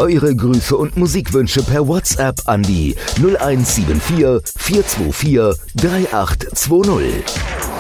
eure Grüße und Musikwünsche per WhatsApp an die 0174 424 3820.